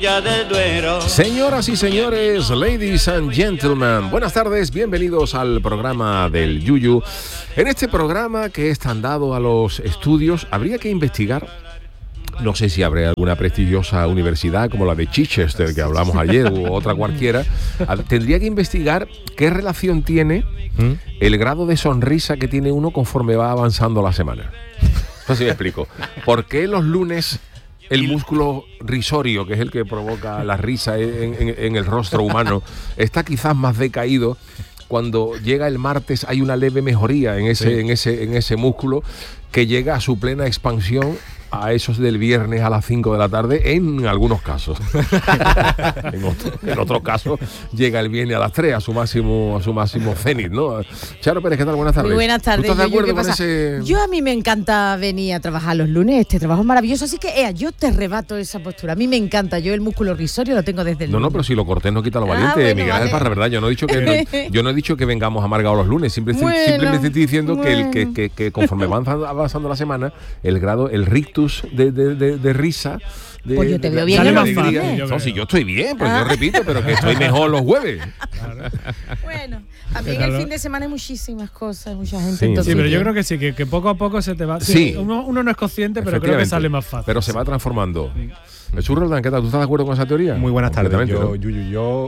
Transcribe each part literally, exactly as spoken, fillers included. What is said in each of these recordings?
orilla del Duero. Señoras y señores, ladies and gentlemen, buenas tardes, bienvenidos al programa del Yuyu. En este programa que es tan dado a los estudios, habría que investigar, no sé si habrá alguna prestigiosa universidad como la de Chichester que hablamos ayer u otra cualquiera, tendría que investigar qué relación tiene el grado de sonrisa que tiene uno conforme va avanzando la semana. No sé si me explico. ¿Por qué los lunes el músculo risorio, que es el que provoca la risa en, en, en el rostro humano, está quizás más decaído? Cuando llega el martes hay una leve mejoría en ese, sí. en ese, en ese músculo que llega a su plena expansión a esos del viernes a las cinco de la tarde, en algunos casos. en, otro, en otros casos llega el viernes a las tres, a su máximo a su máximo cenit, ¿no? Charo Pérez, ¿qué tal? Buenas tardes. Muy buenas tardes. ¿Tú estás de yo, acuerdo yo, con ese...? Yo a mí me encanta venir a trabajar los lunes, este trabajo es maravilloso, así que ea, yo te rebato esa postura. A mí me encanta, yo el músculo risorio lo tengo desde el No, lunes. no, pero si lo cortés no quita lo valiente, ah, bueno, Miguel vale. Alparra, ¿verdad? Yo no he dicho que no, yo no he dicho que vengamos amargados los lunes, simple, bueno, simplemente estoy diciendo bueno. que, el, que, que, que conforme va avanzando, avanzando la semana, el grado, el rictus de, de, de, de risa... De, pues yo te de, veo de, bien de en los alegría. fines. No, si yo estoy bien, pues ah. yo repito, pero que estoy mejor los jueves. Claro. Bueno, también el fin de semana hay muchísimas cosas, mucha gente. Sí, entonces, sí, pero yo creo que sí, que, que poco a poco se te va... Sí. Sí, uno, uno no es consciente, pero creo que sale más fácil. Pero se va transformando. Jesús Roldán, ¿qué tal? ¿Tú estás de acuerdo con esa teoría? Muy buenas tardes. Yo, ¿no? Yuyu, yo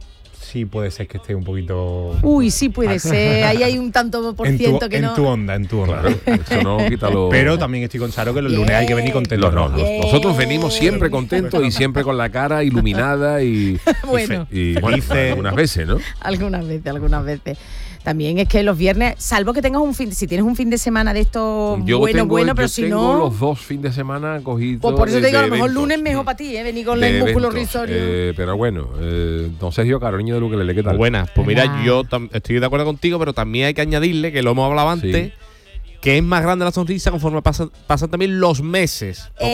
sí puede ser que esté un poquito... Uy, sí puede ser. Ahí hay un tanto por en ciento tu, que en no... tu onda, en tu onda. Claro, eso no quita lo... Pero también estoy con Charo que los lunes hay que venir contentos. No, no, no. Nosotros venimos siempre contentos y siempre con la cara iluminada y... bueno. Y, y bueno, algunas veces, ¿no? Algunas veces, algunas veces. También es que los viernes, salvo que tengas un fin, si tienes un fin de semana de esto yo bueno, tengo, bueno, pero yo si tengo no... los dos fines de semana cogidos. Pues por eso te digo, a lo mejor eventos. lunes mejor para ti, ¿eh? Venir con De el músculo eventos, risorio. Eh, pero bueno, eh, don Sergio Caro, niño de Luquelele, ¿qué tal? Buenas, pues mira, Ah. yo tam- estoy de acuerdo contigo, pero también hay que añadirle, que lo hemos hablado antes, Sí. que es más grande la sonrisa conforme pasan, pasan también los meses. Porque,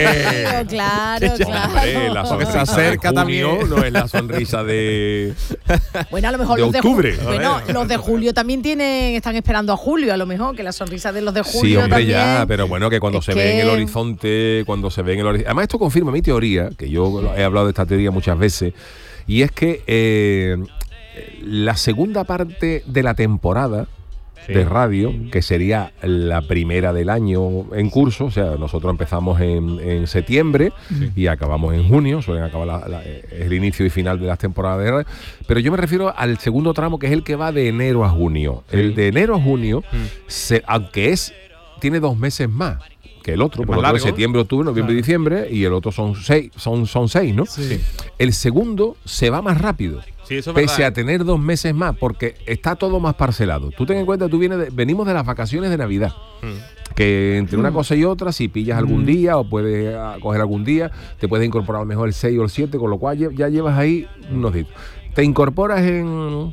Eh, claro, claro. Hombre, la Porque se sonrisa acerca de junio también. no es la sonrisa de... Bueno, a lo mejor de los octubre. de julio. Bueno, los de julio también tienen, están esperando a julio, a lo mejor, que la sonrisa de los de julio Sí, hombre, también. ya, pero bueno, que cuando Es se que- ve en el horizonte, cuando se ve en el horizonte... Además, esto confirma mi teoría, que yo he hablado de esta teoría muchas veces, y es que eh, la segunda parte de la temporada Sí. de radio, que sería la primera del año en curso, o sea, nosotros empezamos en, en septiembre sí. y acabamos en junio, suelen acabar la, la, el inicio y final de las temporadas de radio, pero yo me refiero al segundo tramo, que es el que va de enero a junio. Sí. El de enero a junio, mm. se, aunque es tiene dos meses más que el otro, por lo tanto, septiembre, octubre, noviembre, claro. diciembre, y el otro son seis, son, son seis, ¿no? Sí. El segundo se va más rápido. Sí, eso es pese verdad. a tener dos meses más, porque está todo más parcelado. Tú ten en cuenta, tú vienes de, venimos de las vacaciones de Navidad, mm. que entre una cosa y otra, si pillas algún mm. día o puedes coger algún día, te puedes incorporar a lo mejor el seis o el siete, con lo cual ya llevas ahí unos días. Te incorporas en,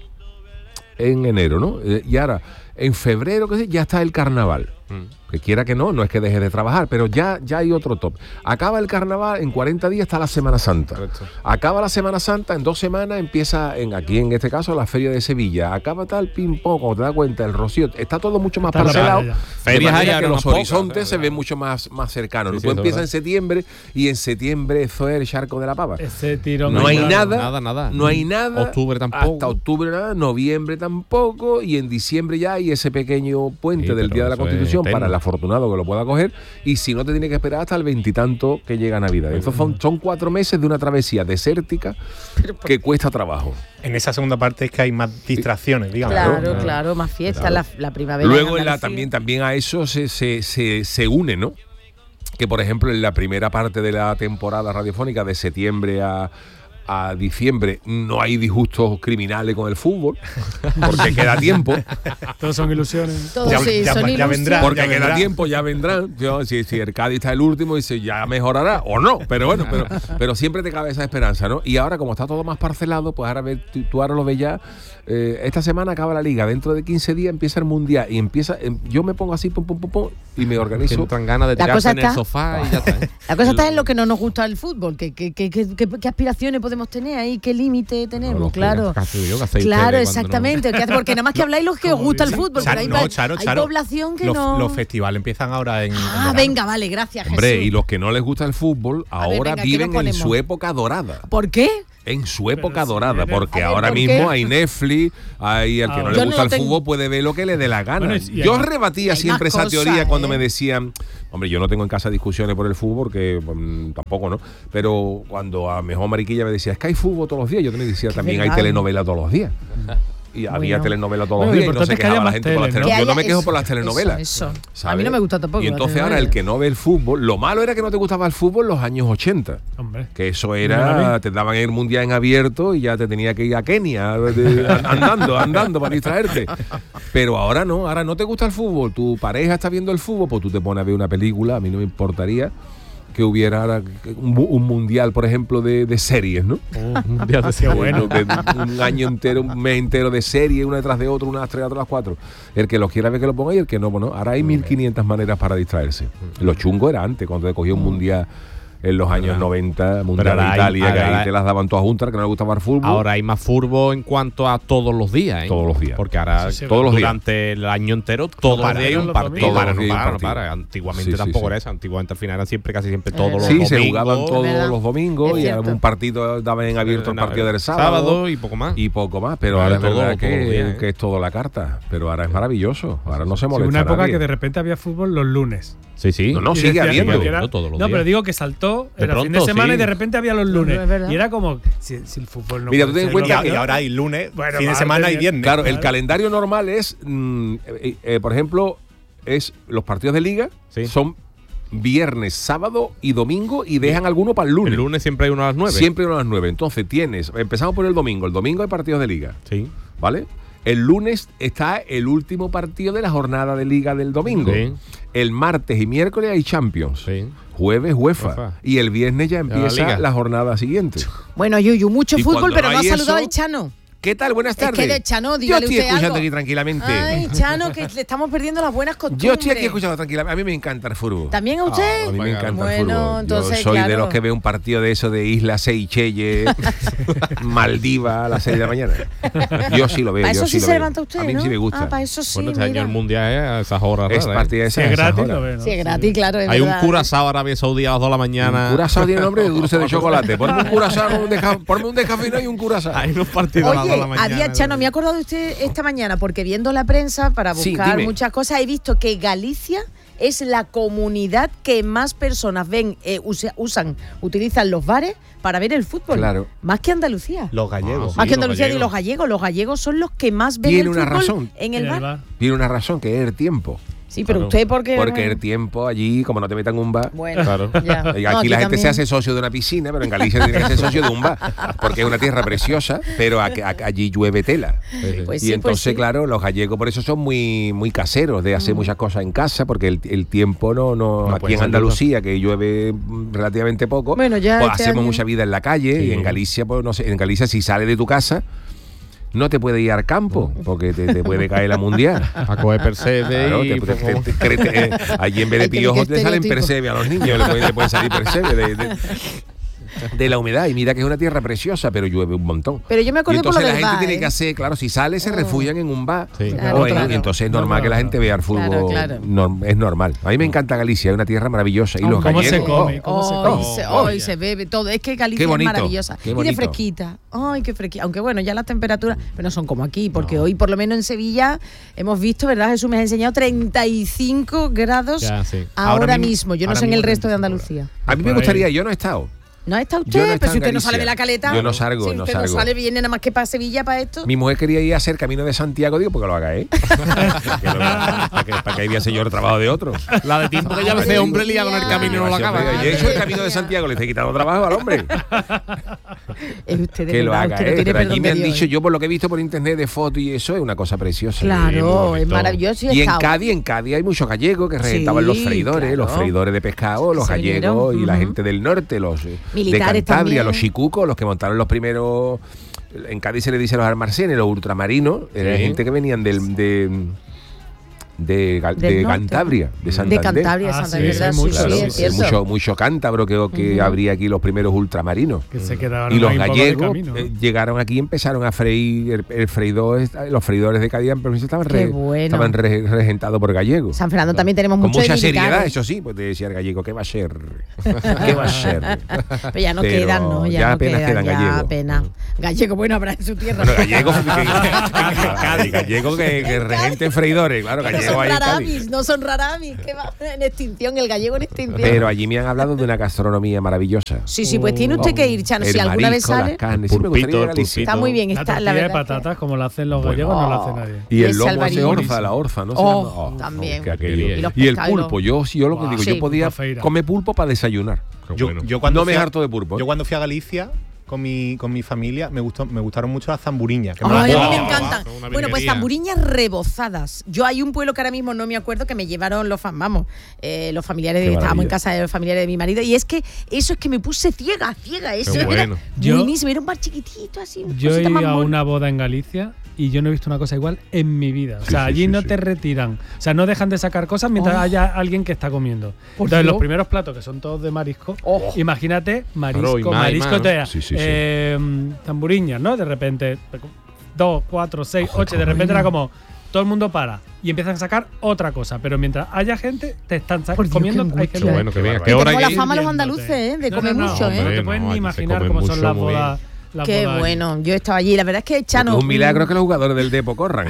en enero, ¿no? Y ahora, en febrero, ¿qué sé? Ya está el carnaval. Mm. Que quiera que no, no es que dejes de trabajar, pero ya, ya hay otro top. Acaba el carnaval, en cuarenta días está la Semana Santa. Correcto. Acaba la Semana Santa, en dos semanas empieza, en aquí en este caso, la Feria de Sevilla. Acaba tal ping pong, cuando te das cuenta, el Rocío. Está todo mucho más está parcelado. Ferias hay, que los pocas, horizontes ¿verdad? se ven mucho más, más cercanos. Sí, ¿no? sí, Tú empiezas verdad. en septiembre y en septiembre eso es el charco de la pava. Ese tirón No hay claro. nada, Nada, nada. no hay nada. Octubre tampoco. Hasta octubre nada, noviembre tampoco, y en diciembre ya hay ese pequeño puente Sí, del Día de la eso es Constitución eterno. para el afortunado que lo pueda coger, y si no te tiene que esperar hasta el veintitanto que llega Navidad. Entonces son, son cuatro meses de una travesía desértica que cuesta trabajo. En esa segunda parte es que hay más distracciones, digamos. Claro, ¿no? claro, más fiesta, Claro. la, la primavera. Luego en la, Andalucía. también, también a eso se, se, se, se une, ¿no? Que por ejemplo en la primera parte de la temporada radiofónica, de septiembre a, a diciembre, no hay disgustos criminales con el fútbol, porque queda tiempo. Todos son ilusiones. Todos Ya- sí, ya- son ya ilusiones. vendrá. Porque Ya queda vendrá. tiempo, ya vendrán. Yo, si, si el Cádiz está el último, dice ya mejorará o no. Pero bueno, pero, pero siempre te cabe esa esperanza, ¿no? Y ahora, como está todo más parcelado, pues ahora ve, tú, tú ahora lo ves ya. Eh, esta semana acaba la liga, dentro de quince días empieza el mundial y empieza. Eh, yo me pongo así, pum, pum, pum, pum, y me organizo. Entran ganas de La tirarse cosa en el está- sofá y ya está. ¿eh? La cosa está en lo que no nos gusta el fútbol, que, que, que, que, que aspiraciones podemos podemos tener ahí? ¿Qué límite tenemos? No, claro. ¿qué hace yo? ¿Qué hacéis Claro, ustedes cuando exactamente. ¿Qué hace? Porque nada más que habláis los que os gusta el fútbol. Charo, Pero hay, no, pa- Charo, hay Charo, población que los, no. los festivales empiezan ahora en. en Ah, verano. venga, vale, gracias, Hombre, Jesús. y los que no les gusta el fútbol A ver, ahora venga, ¿qué viven nos en ponemos? su época dorada. ¿Por qué? En su época si dorada, eres- porque A ver, ahora ¿por mismo qué? hay Netflix, hay el que Ah, no yo le no gusta lo el tengo. fútbol puede ver lo que le dé la gana. Bueno, y- y yo hay- rebatía hay siempre más esa cosas, teoría cuando ¿eh? me decían, hombre, yo no tengo en casa discusiones por el fútbol, que mm, tampoco, ¿no? Pero cuando a mejor Mariquilla me decía, es que hay fútbol todos los días, yo también decía, Qué también hay verdad. telenovela todos los días. Y había Bueno. telenovela todos los Bueno, lo días y no se importante es que haya quejaba la más gente por las tele, ¿no? telenovelas. Que Yo no haya me quejo eso, por las telenovelas. Eso, eso. A ¿sabes? mí no me gusta tampoco Y la entonces ahora telenovela. el que no ve el fútbol, lo malo era que no te gustaba el fútbol en los años ochenta. Hombre. Que eso Mira, era, mira. te daban el mundial en abierto y ya te tenía que ir a Kenia de- andando, andando para distraerte. Pero ahora no, ahora no te gusta el fútbol, tu pareja está viendo el fútbol, pues tú te pones a ver una película, a mí no me importaría que hubiera ahora un, un mundial, por ejemplo, de, de series, ¿no? Un día de Qué bueno. De- un año entero, un mes entero de series, una detrás de otra, una tras de las cuatro. El que lo quiera ver que lo ponga y el que no, bueno, ahora hay mil quinientas maneras para distraerse. Lo chungo era antes, cuando te cogía un mundial en los años noventa, mundial ahora de hay- Italia, que ahora ahí hay- te las daban todas juntas, que no le gustaba el fútbol. Ahora hay más furbo en cuanto a todos los días, ¿eh? Todos los días. Porque ahora, Sí, sí, todos los días. durante el año entero, todos los para, días hay un los partido. domingos. No para, Todos los no días hay para, un no para. partido. Antiguamente Sí, sí, tampoco sí. era eso. Antiguamente al final eran siempre, casi siempre Es todos los verdad. Sí, domingos. se jugaban todos verdad. los domingos Es y cierto. algún partido daban en abierto el partido del sábado. Sábado y poco más. Y poco más, pero Claro, ahora es todo- verdad todos los que, días, ¿eh? que es todo la carta. Pero ahora es maravilloso. Ahora no se Sí, molesta una época nadie. que de repente había fútbol los lunes. Sí, sí. No, no, Y sigue decía- habiendo. y era- todos los no, días. pero digo que saltó, De era fin de pronto, semana sí. y de repente había los Es lunes. verdad. Y era como, si, si el fútbol no Mira, puede tú ten en ser cuenta lo Y, que- y ahora hay lunes, Bueno, fin de martes, semana y bien. viernes. Claro, el Claro. calendario normal es, mm, eh, eh, por ejemplo, es los partidos de liga Sí. son viernes, sábado y domingo y dejan alguno para el lunes. El lunes siempre hay uno a las nueve. Siempre uno a las nueve. Entonces tienes, empezamos por el domingo. El domingo hay partidos de liga, Sí. ¿vale? El lunes está el último partido de la jornada de liga del domingo. Sí. El martes y miércoles hay Champions. Sí. Jueves, UEFA. UEFA. Y el viernes ya empieza liga. la, jornada siguiente. Bueno, Yuyu, mucho Y fútbol, cuando pero no no ha hay saludado eso- al Chano. ¿Qué tal? Buenas Es tardes. que de Chano, Yo dígale estoy usted escuchando algo. aquí tranquilamente. Ay, Chano, que le estamos perdiendo las buenas costumbres. Yo estoy aquí escuchando tranquilamente. A mí me encanta el fútbol. ¿También a usted? A mí me Venga. encanta Bueno, el fútbol. entonces, Yo soy de claro. los que ve un partido de eso de Isla Seychelles, Maldiva a las seis de la mañana. Yo sí lo veo. Para yo eso sí sí lo se veo. levanta usted, A mí ¿no? sí me gusta. Ah, para eso sí, Bueno, este año mira. el mundial es a esas horas es raras, ¿eh? partida de Si esas, es esas gratis, horas. lo ve, ¿no? Sí, es gratis, claro. es Hay un verdad. curazao Arabia Saudí a las dos de la mañana. Un curazao tiene nombre de dulce de chocolate. Ponme un curazao, con un desca- ponme un descafeinado y un curazao. Hay unos partidos a las dos de Oye, la mañana. había Chano, me he acordado de usted esta mañana porque viendo la prensa para Sí, buscar dime. muchas cosas he visto que Galicia es la comunidad que más personas ven, eh, usa- usan, utilizan los bares para ver el fútbol. Claro. Más que Andalucía. Los gallegos. Ah, más sí, que los Andalucía y gallegos. los gallegos. Los gallegos son los que más ven Tiene el una fútbol razón. en el En el bar. bar. Tiene una razón, que es el tiempo. Sí, pero Claro. usted porque Porque el tiempo allí, como no te metan en un bar. Bueno, Claro. ya. Y No, aquí la gente también. se hace socio de una piscina, pero en Galicia tiene que ser socio de un bar, porque es una tierra preciosa, pero a- a- allí llueve tela. Pues y sí, entonces, pues sí. claro, los gallegos por eso son muy muy caseros de hacer muchas cosas en casa, porque el, el tiempo no, no, No aquí puede en ser Andalucía, que llueve mm, relativamente poco, Bueno, ya pues este hacemos año- mucha vida en la calle, Sí. y en Galicia, pues no sé, en Galicia si sales de tu casa, no te puede ir al campo, porque te, te puede caer la mundial. A coger percebe Claro, y... te- te- poco- te- te- te- eh, allí en vez de Ay, qué- piojos qué te salen estereotipo. percebe a los niños, le pueden, le pueden salir percebe de, de- de la humedad. Y mira que es una tierra preciosa, pero llueve un montón. Pero yo me Y acordé por entonces lo la del gente bar, tiene ¿eh? que hacer, claro, si sale se Oh. refugian en un bar. Sí. Claro, O en- claro. y entonces es No, normal no, que la no. gente vea el fútbol. Claro, claro. norm- es normal. A mí me encanta Galicia, es una tierra maravillosa. Y los ¿Cómo se gallegos, come? ¿Cómo se Hoy come? se, Oh, hoy vaya. se bebe todo. Es que Galicia Qué bonito, es maravillosa. qué Y de bonito. fresquita. Ay, qué fresquita. Aunque bueno, ya las temperaturas pero no son como aquí, porque hoy por lo menos en Sevilla hemos visto, ¿verdad? Jesús me ha enseñado treinta y cinco grados Ya, sí. ahora, Ahora mismo. mismo- Yo no ahora sé en el mismo resto de treinta y Andalucía. a mí me Por ahí. gustaría, yo no he estado. ¿No está Yo no usted? he Pero estado si en usted no sale Galicia. de la caleta. Yo no salgo, si no usted salgo. no sale, viene nada más que para Sevilla para esto. Mi mujer quería ir a hacer camino de Santiago, digo, porque lo haga, ¿eh? Que lo- para que, para que ahí vea señor trabajo de otro. La de tiempo que ya ese hombre liado con el camino y no lo acaba. Yo he hecho el camino de Santiago, le estoy quitando trabajo al hombre. Es usted de Que lo verdad, haga, usted no ¿eh? tiene Pero allí perdón me de han Dios, dicho, ¿eh? yo por lo que he visto por internet de fotos y eso, es una cosa preciosa. Claro, muy es bonito. maravilloso. Y en está- Cádiz, en Cádiz hay muchos gallegos que rentaban los Sí, freidores, los claro. freidores de pescado, los Se gallegos vinieron, y la ujú. gente del norte, los eh, de Militares Cantabria, también. los chicucos, los que montaron los primeros. En Cádiz se le dice los almacenes, los ultramarinos, era Sí. gente que venían del, de, de, Gal- Del de norte, Cantabria, de Santander. De Cantabria, Ah, Santander, sí, ¿verdad? sí, Sí, mucho, sí, sí, es sí, cierto. mucho, mucho cántabro que, que Ujú. habría aquí los primeros ultramarinos. Que se quedaban Y los ahí un poco de gallegos camino, ¿no? eh, llegaron aquí y empezaron a freír el, el freidor, los freidores de Cádiz en provincia estaban, Qué re- bueno. estaban re- regentados por gallegos. San Fernando también tenemos Con mucho de mucha seriedad, militares. eso sí, pues te decía el gallego, ¿qué va a ser? ¿Qué va a ser? Pero ya no Pero quedan, ¿no? Ya, ya no apenas quedan, quedan ya gallegos. apenas. Gallego, bueno, habrá en su tierra. Bueno, gallego, que, gallego que, que regente freidores, claro, Que no gallego son ahí en Cádiz. raramis, no son raramis, que va en extinción, el gallego en extinción. Pero allí me han hablado de una gastronomía maravillosa. sí, sí, pues tiene usted que ir, Chano, El si alguna vez marisco, las sale. carnes, sí me gustaría Pulpito, ir a Galicia. Está muy bien, La está, tortilla la de verdad. es que- patatas, como la hacen los Bueno. gallegos, no la hace nadie. Y el Ese lomo hace albariño. orza, la orza, ¿no? Se Oh, llama. Oh, también. que aquello. Y los Y el pescados. pulpo, yo, yo lo que digo, Sí. yo podía Pulpo feira. comer pulpo para desayunar. Yo, Bueno. yo cuando no me fui a- harto de pulpo. ¿eh? Yo cuando fui a Galicia con mi, con mi familia me gustó me gustaron mucho las zamburiñas. que me Ay, las- a mí me ¡Wow! encantan. Son una Bueno, pues virguería. tamburiñas rebozadas. Yo hay un pueblo que ahora mismo no me acuerdo que me llevaron los fam- vamos, eh, los familiares de, Qué estábamos en maravilla. casa de los familiares de mi marido y es que eso es que me puse ciega, ciega, eso Qué era bueno. Yo- buenísimo, era un bar chiquitito así, una Yo he cosita ido más a mona. una boda en Galicia y yo no he visto una cosa igual en mi vida. O Sí, sea, sí, allí sí, no sí. te retiran. O sea, no dejan de sacar cosas mientras Oh. haya alguien que está comiendo. Por Entonces, Dios. los primeros platos, que son todos de marisco, Oh. imagínate marisco, Claro, y más, y marisco, más, ¿no? te- Sí, sí, sí. eh, tamburiñas, ¿no? De repente, dos, cuatro, seis, ocho, y de repente era como, todo el mundo para y empiezan a sacar otra cosa. Pero mientras haya gente, te están sa- Por Dios, comiendo. qué hay que angustia. Qué bueno, que venga. Que ¿Qué hora tengo hay la que ir? fama los viéndote. andaluces, ¿eh? de No, comer no, no, mucho, hombre, ¿eh? No te Bueno, puedes ni aquí se imaginar come cómo son mucho, las muy bien. bodas. las Qué bodas allí. bueno, yo he estado allí. La verdad es que Chano. Es un milagro mm, que los jugadores del Depo corran.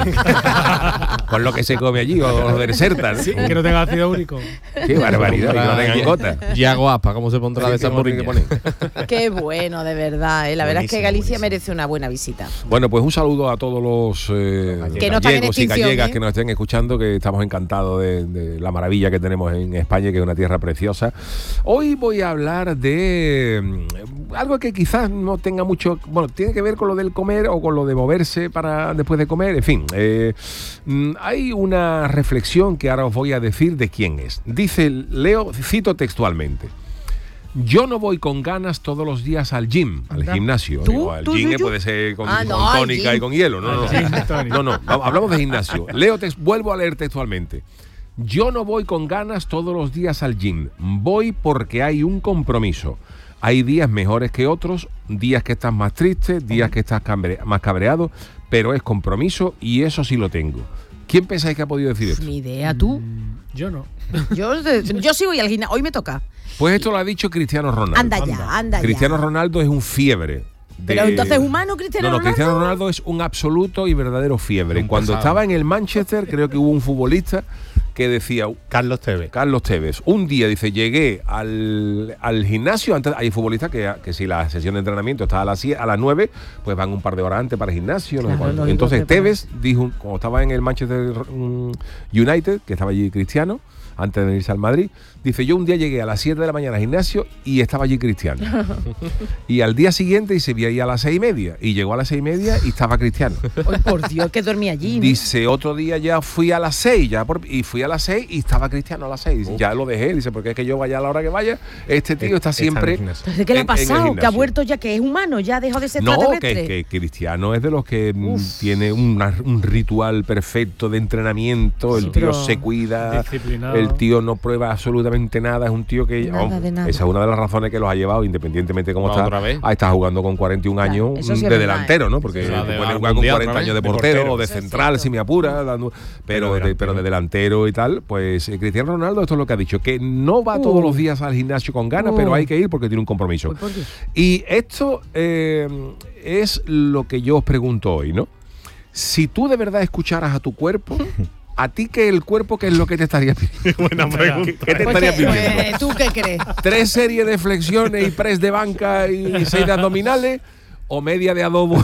Con lo que se come allí, o los del Serta. ¿no? Que no tenga ácido úrico. Qué barbaridad, que no tengan gota. Y hago aspa, ¿cómo se pondrá de Sí, tengo que tamburiña? poner. Qué bueno, de verdad. ¿eh? La verdad es que Buenísimo, Galicia buenísimo. merece una buena visita. Bueno, pues un saludo a todos los eh, Que no están en gallegos y extinción, gallegas ¿eh? que nos estén escuchando, que estamos encantados de, de la maravilla que tenemos en España, que es una tierra preciosa. Hoy voy a hablar de mm, algo que quizás no tenga mucho, bueno, tiene que ver con lo del comer o con lo de moverse para después de comer, en fin. eh, mm, hay una reflexión que ahora os voy a decir de quién es. Dice, leo, cito textualmente. Yo no voy con ganas todos los días al gym, al Anda. gimnasio. ¿Tú? Digo, al ¿Tú, gym Yuyu? puede ser con, Ah, con no, al tónica gym. y con hielo. No, no, Al gym, tónica. no, no, ha- hablamos de gimnasio. Leo tex- vuelvo a leer textualmente. Yo no voy con ganas todos los días al gym. Voy porque hay un compromiso. Hay días mejores que otros, días que estás más triste, días que estás cambre- más cabreado, pero es compromiso y eso sí lo tengo. ¿Quién pensáis que ha podido decir esto? Ni idea, tú. Yo no. Yo, yo sí voy al gimnasio. Hoy me toca. Pues esto lo ha dicho Cristiano Ronaldo. Anda ya, anda ya. Cristiano Ronaldo es un fiebre. de- Pero entonces, ¿humano Cristiano No, no, Ronaldo? Cristiano Ronaldo es un absoluto y verdadero fiebre. Un Cuando pesado. estaba en el Manchester, creo que hubo un futbolista que decía, Carlos Tevez. Carlos Tevez, un día dice, llegué al, al gimnasio, antes hay futbolistas que, que si la sesión de entrenamiento está a las, sie- a las nueve, pues van un par de horas antes para el gimnasio. No sé Claro, cuánto. lógico, Entonces prepara. Tevez dijo, como estaba en el Manchester mm, United, que estaba allí Cristiano, antes de irse al Madrid, dice, yo un día llegué a las siete de la mañana al gimnasio y estaba allí Cristiano. Y al día siguiente dice, vi ahí a las seis y media, y llegó a las seis y media y estaba Cristiano. Ay, por Dios, que dormí allí. ¿no? Dice, otro día ya fui a las seis, ya por- y fui a las seis y estaba Cristiano a las seis. Dice, ya lo dejé, dice, porque es que yo vaya a la hora que vaya, este tío está Está en el siempre... gimnasio. Entonces, ¿qué le ha en- en el pasado? Que ha gimnasio. vuelto ya, que es humano, ya dejó de ser No, extraterrestre. que, que Cristiano es de los que mm, Uf. tiene una- un ritual perfecto de entrenamiento, Sí, el tío pero se cuida, Disciplinado. el tío no prueba absolutamente nada, es un tío que... Nada oh, de nada. esa es una de las razones que los ha llevado, independientemente de cómo Va está, otra vez. a estar jugando con cuarenta y un Claro, años eso sí es de verdad, delantero, ¿eh? ¿no? Porque Sí, puede sí, sí. jugar Al con mundial cuarenta otra años de vez, de portero portero. o de Eso es central, cierto. si me apura, dando- pero, Pero de, delantero. pero de delantero y tal, pues eh, Cristiano Ronaldo esto es lo que ha dicho, que no va Uh. todos los días al gimnasio con ganas, Uh. pero hay que ir porque tiene un compromiso. Uy, por Dios. Y esto eh, es lo que yo os pregunto hoy, ¿no? Si tú de verdad escucharas a tu cuerpo, ¿a ti qué el cuerpo qué es lo que te estaría pidiendo? Buena pregunta. ¿Qué, qué te Pues, estaría eh, pidiendo? pues, ¿tú qué crees? ¿Tres series de flexiones y press de banca y seis de abdominales? ¿O media de adobo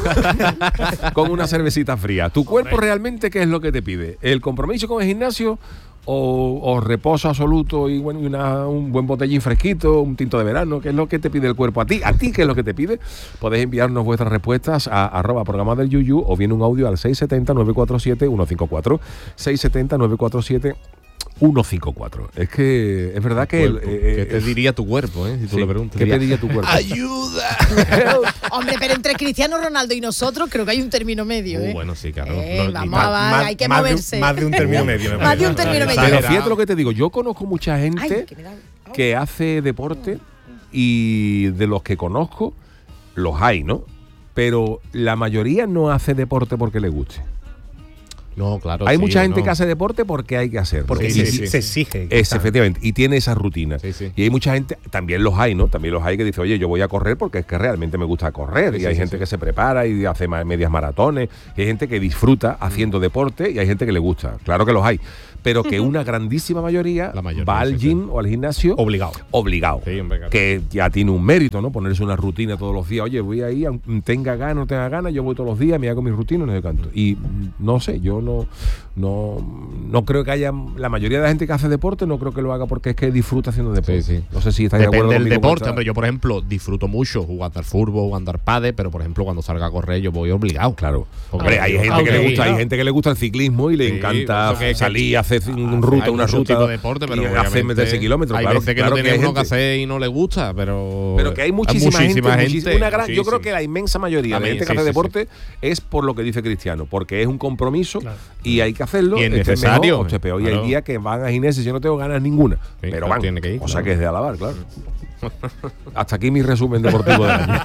con una cervecita fría? ¿Tu cuerpo realmente qué es lo que te pide? ¿El compromiso con el gimnasio? O, o reposo absoluto y bueno y una, un buen botellín fresquito, un tinto de verano? ¿Qué es lo que te pide el cuerpo a ti? ¿A ti qué es lo que te pide? Podéis enviarnos vuestras respuestas a arroba programa del Yuyu o bien un audio al seis siete cero, nueve cuatro siete, uno cinco cuatro, seis siete cero, nueve cuatro siete, uno cinco cuatro. Es que es verdad que... Cuerpo. el, eh, ¿Qué te es- diría tu cuerpo, eh? Si tú sí, le preguntas. ¿qué Diría, te diría tu cuerpo? ¡ayuda! Hombre, pero entre Cristiano Ronaldo y nosotros creo que hay un término medio, ¿eh? Uh, bueno, sí, claro. Eh, No, vamos y- a va- hay que más de un- moverse. más de un término medio. me Más de un parece. término medio. Pero Exagerado. fíjate lo que te digo, yo conozco mucha gente Ay, que me da- que hace deporte y de los que conozco, los hay, ¿no? Pero la mayoría no hace deporte porque le guste. No, claro. Hay sí, mucha gente no. que hace deporte porque hay que hacerlo. Porque Sí, se, sí, se sí. exige. Es, quizá. efectivamente, y tiene esa rutina. Sí, sí. Y hay mucha gente, también los hay, ¿no? También los hay que dice, oye, yo voy a correr porque es que realmente me gusta correr. Sí, y hay sí, gente sí. que se prepara y hace ma- medias maratones. Y hay gente que disfruta haciendo Mm. deporte y hay gente que le gusta. Claro que los hay. Pero que una grandísima mayoría, La mayoría, va al sí, gym o al gimnasio Obligado. obligado. Sí, hombre, claro. Que ya tiene un mérito, ¿no? Ponerse una rutina todos los días. Oye, voy ahí, aunque tenga ganas, no tenga ganas, yo voy todos los días, me hago mi rutina, no sé cuánto. Y mm, no sé, yo no, no, no creo que haya. La mayoría de la gente que hace deporte no creo que lo haga porque es que disfruta haciendo deporte. Sí, sí. No sé si estáis de Depende acuerdo del conmigo. deporte, Concha. hombre. Yo, por ejemplo, disfruto mucho jugando al fútbol, jugando al pádel, pero, por ejemplo, cuando salga a correr yo voy obligado. Claro. Porque- Hombre, hay gente Aunque que le gusta, hay no. gente que le gusta el ciclismo y le Sí, encanta eso que- que- salir, hacer un Hay ruta, una muchos ruta tipos de deporte, pero y hacer obviamente meterse kilómetros. Hay claro, veces que claro no tiene hay uno que gente- hacer y no le gusta, pero Pero que hay muchísima, muchísima gente, gente, muchis- una gran- yo creo muchísima. que la inmensa mayoría de También, gente que sí, hace sí, deporte es por lo que dice Cristiano, porque es un compromiso Claro. y hay que hacerlo. Y es esté necesario, mejor o esté peor. Y hay claro. días que van a gimnasio y yo no tengo ganas ninguna, pero claro, van, tiene que ir, cosa claro. que es de alabar, claro. Hasta aquí mi resumen deportivo del año.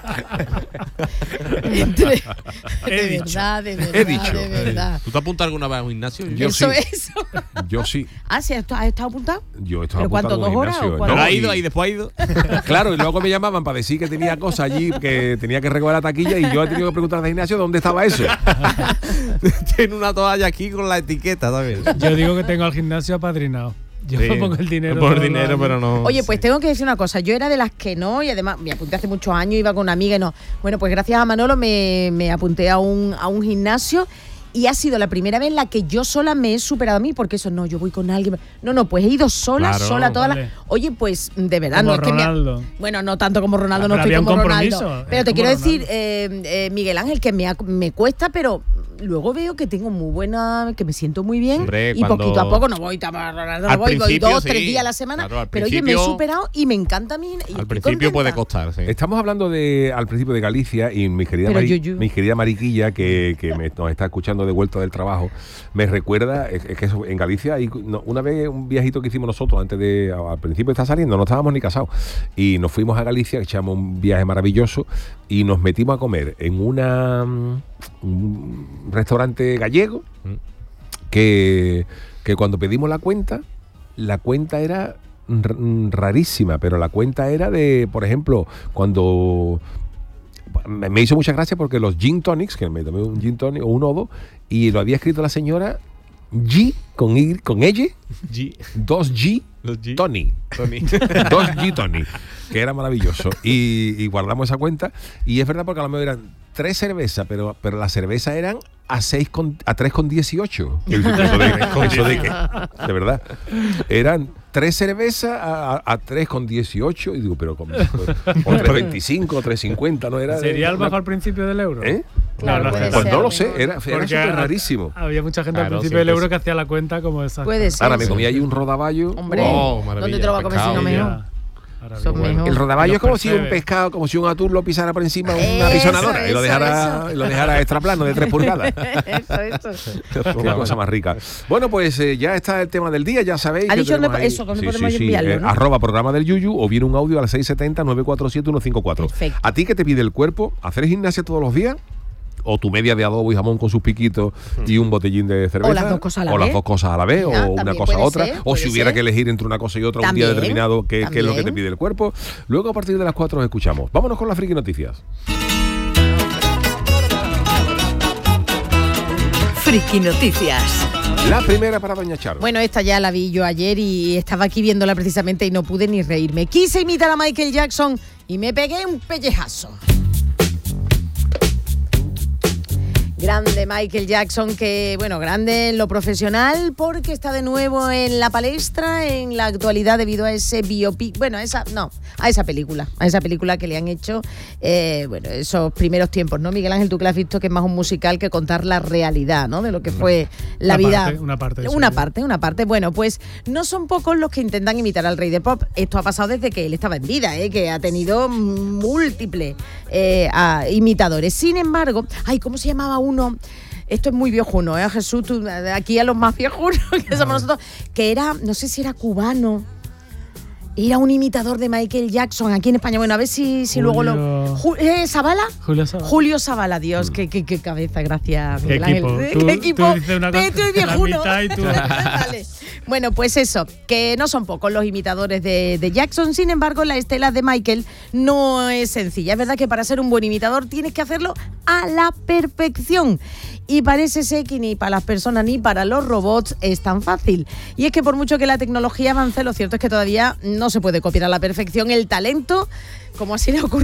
Entre- He de dicho. verdad, de verdad, He dicho. de verdad. ¿Tú te apuntas alguna vez a un gimnasio? Yo Eso sí. es. Yo sí, Ah, ¿sí? ¿Has has estado apuntado? yo estaba ¿Pero cuánto, apuntado en dos un horas gimnasio. o cuánto? Pero No, ha ido y- y después ha ido. Claro, y luego me llamaban para decir que tenía cosas allí, que tenía que recoger la taquilla y yo he tenido que preguntar al gimnasio dónde estaba eso. Tiene una toalla aquí con la etiqueta, ¿sabes? Yo digo que tengo al gimnasio apadrinado. Yo Sí, pongo el dinero. Por todos los dinero, años. pero no. Oye, pues tengo que decir una cosa. Yo era de las que no, y además me apunté hace muchos años, iba con una amiga y no. Bueno, pues gracias a Manolo me, me apunté a un, a un gimnasio y ha sido la primera vez en la que yo sola me he superado a mí, porque eso no, yo voy con alguien. No, no, pues he ido sola, Claro, sola, toda vale. la. Oye, pues de verdad, Como no es que me ha- Ronaldo. Bueno, no tanto como Ronaldo, Ah, no pero estoy había un como compromiso, Ronaldo. es Pero te como quiero decir, Ronaldo. eh, eh, Miguel Ángel, que me, ha- me cuesta, pero luego veo que tengo muy buena, que me siento muy bien. Hombre, y cuando- poquito a poco no voy, tampoco Ronaldo no Al voy, voy principio dos, sí, tres días a la semana. claro, al pero oye, me he principio- superado y me encanta a mí. y estoy Al principio puede contenta. costar, sí. Estamos hablando de al principio de Galicia y mi querida, Pero Mari- yo- yo- mi querida Mariquilla, que, que me- nos está escuchando de vuelta del trabajo, me recuerda, es, es que eso, en Galicia, hay, no, una vez un viajito que hicimos nosotros, antes de, al principio está saliendo, no estábamos ni casados, y nos fuimos a Galicia, echamos un viaje maravilloso y nos metimos a comer en una mm, un restaurante gallego que, que cuando pedimos la cuenta, la cuenta era r- rarísima, pero la cuenta era de, por ejemplo, cuando me, me hizo mucha gracia porque los gin tonics, que me tomé un gin tonic o un odo, y lo había escrito la señora G con Y, con ella, G. dos G Los G. Tony. Tony. Dos G Tony, que era maravilloso. Y, y guardamos esa cuenta. Y es verdad porque a lo mejor eran tres cervezas, pero, pero las cervezas eran a seis con, a tres con dieciocho. Eso de, eso de que, de verdad. Eran tres cervezas a, a, a tres con dieciocho. Y digo, pero con, o tres veinticinco, tres cincuenta, ¿no? Era, ¿Sería el una- bajo al principio del euro? ¿Eh? Claro, No, puede Pues ser, no a lo lo sé, mejor. era, era Porque súper ha- rarísimo. Había mucha gente Claro, al principio del siempre euro es- que hacía la cuenta como esa. Puede ser. Ahora me sí. comí ahí un rodaballo. Hombre, Oh, maravilla, ¿dónde te lo va a comer si no pescado. mejor? Ahora Son bien. mejor. El rodaballo Los es como si un percebes. pescado, como si un atún lo pisara por encima de una Eso, pisonadora y lo eso, dejara, eso. y lo dejara extra plano de tres pulgadas. Eso, eso. Qué cosa más rica. Bueno, pues eh, ya está el tema del día, ya sabéis. Ha que dicho tenemos dónde- ahí- eso, dónde podemos enviarlo, eh, ¿no? Arroba programa del Yuyu o viene un audio al seis siete cero, nueve cuatro siete, uno cinco cuatro. Perfecto. ¿A ti qué te pide el cuerpo? ¿Hacer gimnasia todos los días? ¿O tu media de adobo y jamón con sus piquitos y un botellín de cerveza? O las dos cosas a la O las vez. dos cosas a la vez, Mira, o una también cosa a puede otra. ser, o puede si hubiera ser. que elegir entre una cosa y otra un También, día determinado, ¿qué, qué es lo que te también. pide el cuerpo? Luego a partir de las cuatro os escuchamos. Vámonos con las friki noticias. Friki Noticias. La primera para Doña Charo. Bueno, esta ya la vi yo ayer y estaba aquí viéndola precisamente y no pude ni reírme. Quise imitar a Michael Jackson y me pegué un pellejazo. Grande Michael Jackson, que bueno, grande en lo profesional porque está de nuevo en la palestra en la actualidad debido a ese biopic, bueno, a esa, no, a esa película, a esa película que le han hecho, eh, bueno, esos primeros tiempos, ¿no? Miguel Ángel, tú que la has visto, que es más un musical que contar la realidad, ¿no? De lo que fue la una vida. Parte, una parte. De una parte, una parte. Bueno, pues no son pocos los que intentan imitar al rey del pop. Esto ha pasado desde que él estaba en vida, ¿eh? Que ha tenido múltiples eh, a, imitadores. Sin embargo, ay, ¿cómo se llamaba uno? Esto es muy viejuno, ¿eh? Jesús, tú, aquí a los más viejunos que somos nosotros, que era, no sé si era cubano, era un imitador de Michael Jackson aquí en España. Bueno, a ver si, si luego lo... Ju, ¿eh, ¿Zavala? Julio Zavala. Julio Zavala, Dios, mm. qué, qué, qué cabeza, gracias. ¿Qué equipo? Tú, ¿Qué equipo? Tú dices una cosa, estoy viejuno. La mitad y tú... Vale. Bueno, pues eso, que no son pocos los imitadores de, de Jackson. Sin embargo, la estela de Michael no es sencilla. Es verdad que para ser un buen imitador tienes que hacerlo a la perfección. Y parece ser que ni para las personas ni para los robots es tan fácil. Y es que por mucho que la tecnología avance, lo cierto es que todavía no se puede copiar a la perfección el talento, como así le ocurre